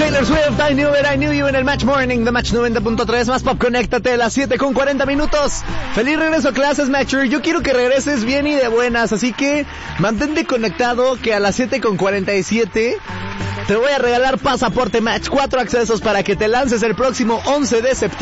Taylor Swift, I Knew You en el Match Morning de Match 90.3, más pop, conéctate a las 7:40. Feliz regreso a clases, Matcher. Yo quiero que regreses bien y de buenas, así que mantente conectado que a las 7:47 te voy a regalar pasaporte Match, 4 accesos para que te lances el próximo 11 de septiembre